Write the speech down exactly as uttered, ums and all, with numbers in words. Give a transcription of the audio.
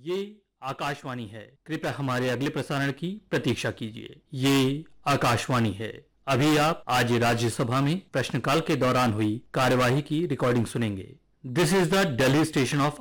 ये आकाशवाणी है। कृपया हमारे अगले प्रसारण की प्रतीक्षा कीजिए। ये आकाशवाणी है। अभी आप आज राज्यसभा में प्रश्नकाल के दौरान हुई कार्यवाही की रिकॉर्डिंग सुनेंगे। This is the Delhi station of